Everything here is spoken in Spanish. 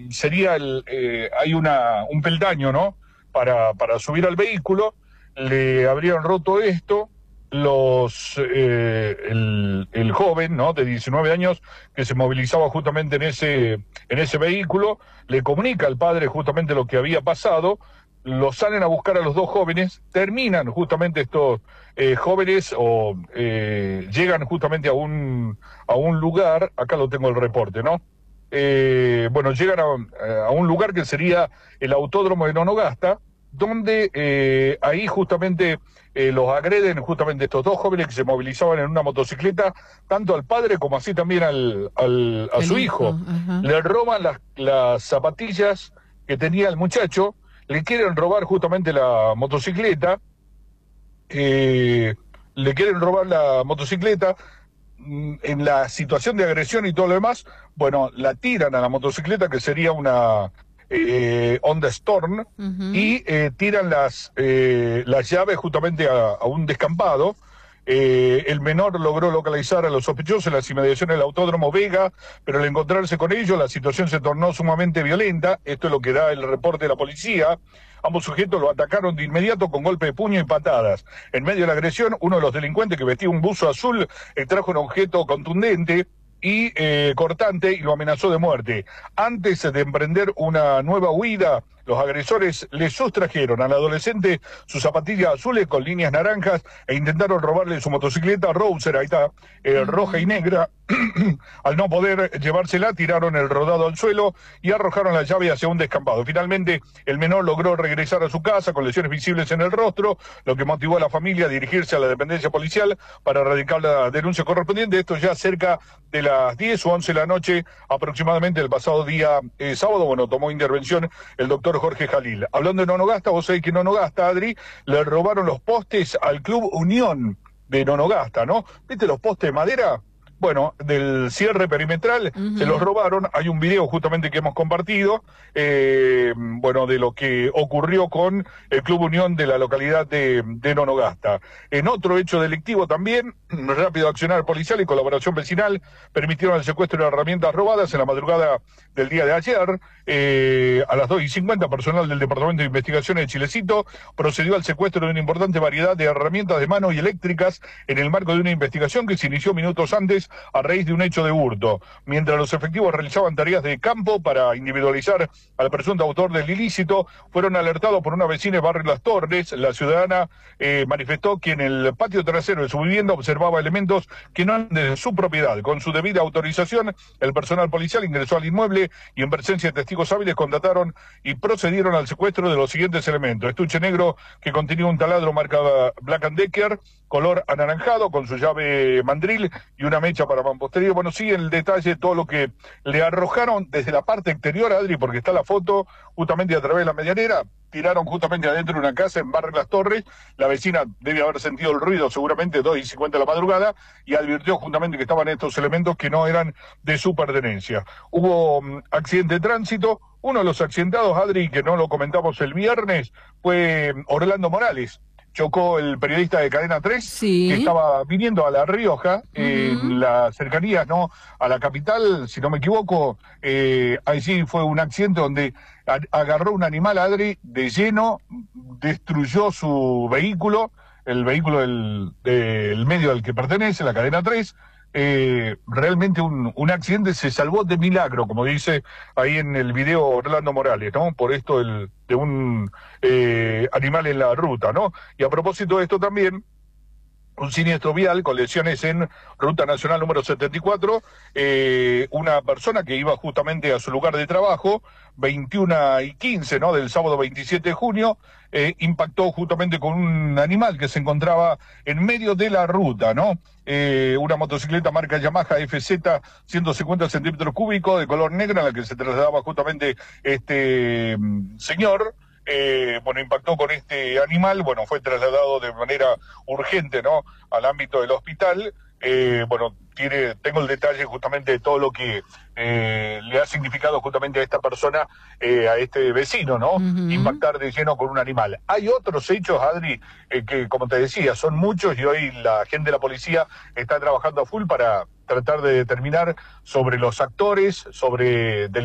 sería hay un peldaño, ¿no? Para subir al vehículo, le habrían roto esto, el joven, ¿no? De 19 años que se movilizaba justamente en ese vehículo, le comunica al padre justamente lo que había pasado, los salen a buscar a los dos jóvenes, terminan justamente estos jóvenes llegan justamente a un lugar, acá lo tengo el reporte, ¿no? Bueno, llegan a un lugar que sería el autódromo de Nonogasta, donde ahí justamente los agreden justamente estos dos jóvenes que se movilizaban en una motocicleta, tanto al padre como así también a su hijo. Le roban las zapatillas que tenía el muchacho, le quieren robar justamente la motocicleta, en la situación de agresión y todo lo demás, bueno, la tiran a la motocicleta, que sería una Honda Storm, y tiran las llaves justamente a un descampado. El menor logró localizar a los sospechosos en las inmediaciones del Autódromo Vega, pero al encontrarse con ellos la situación se tornó sumamente violenta. Esto es lo que da el reporte de la policía. Ambos sujetos lo atacaron de inmediato con golpe de puño y patadas. En medio de la agresión, uno de los delincuentes, que vestía un buzo azul, extrajo un objeto contundente y cortante y lo amenazó de muerte. Antes de emprender una nueva huida, los agresores le sustrajeron al adolescente sus zapatillas azules con líneas naranjas e intentaron robarle su motocicleta Rouser, ahí está, roja y negra. Al no poder llevársela, tiraron el rodado al suelo y arrojaron la llave hacia un descampado. Finalmente, el menor logró regresar a su casa con lesiones visibles en el rostro, lo que motivó a la familia a dirigirse a la dependencia policial para radicar la denuncia correspondiente. Esto ya cerca de las 10 o 11 de la noche, aproximadamente el pasado día sábado. Bueno, tomó intervención el doctor Jorge Jalil. Hablando de Nonogasta, vos sabés que en Nonogasta, Adri, le robaron los postes al Club Unión de Nonogasta, ¿no? ¿Viste los postes de madera? Bueno, del cierre perimetral, se los robaron. Hay un video justamente que hemos compartido, bueno, de lo que ocurrió con el Club Unión de la localidad de Nonogasta. En otro hecho delictivo también, rápido accionar policial y colaboración vecinal permitieron el secuestro de herramientas robadas en la madrugada del día de ayer. A las 2:50, personal del Departamento de Investigaciones de Chilecito procedió al secuestro de una importante variedad de herramientas de mano y eléctricas en el marco de una investigación que se inició minutos antes a raíz de un hecho de hurto. Mientras los efectivos realizaban tareas de campo para individualizar al presunto autor del ilícito, fueron alertados por una vecina de Barrio Las Torres. La ciudadana manifestó que en el patio trasero de su vivienda observaba elementos que no eran de su propiedad. Con su debida autorización, el personal policial ingresó al inmueble y en presencia de testigos hábiles constataron y procedieron al secuestro de los siguientes elementos: estuche negro que contenía un taladro marca Black & Decker, color anaranjado, con su llave mandril y una mecha para mampostería. Bueno, sigue el detalle, todo lo que le arrojaron desde la parte exterior, Adri, porque está la foto justamente a través de la medianera. Tiraron justamente adentro de una casa en Barrio Las Torres. La vecina debe haber sentido el ruido, seguramente 2:50 de la madrugada, y advirtió justamente que estaban estos elementos que no eran de su pertenencia. Hubo accidente de tránsito. Uno de los accidentados, Adri, que no lo comentamos el viernes, fue Orlando Morales. Chocó el periodista de Cadena 3, que estaba viniendo a La Rioja, en las cercanías, ¿no?, a la capital, si no me equivoco. Ahí sí fue un accidente donde agarró un animal, Adri, de lleno, destruyó su vehículo, el vehículo del medio al que pertenece, la Cadena 3. Realmente un accidente, se salvó de milagro, como dice ahí en el video Orlando Morales, ¿no? Por esto de un animal en la ruta, ¿no? Y a propósito de esto también, un siniestro vial con lesiones en Ruta Nacional número 74, una persona que iba justamente a su lugar de trabajo, 21:15, ¿no?, del sábado 27 de junio, impactó justamente con un animal que se encontraba en medio de la ruta, ¿no? Una motocicleta marca Yamaha FZ 150 centímetros cúbicos de color negro, en la que se trasladaba justamente este señor. Bueno, impactó con este animal. Bueno, fue trasladado de manera urgente, ¿no?, al ámbito del hospital. Bueno, tengo el detalle justamente de todo lo que le ha significado justamente a esta persona, a este vecino, ¿no? Impactar de lleno con un animal. Hay otros hechos, Adri, que, como te decía, son muchos, y hoy la gente de la policía está trabajando a full para tratar de determinar sobre los actores, sobre